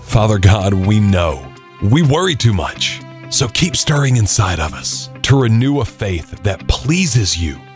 Father God, we know we worry too much. So keep stirring inside of us to renew a faith that pleases you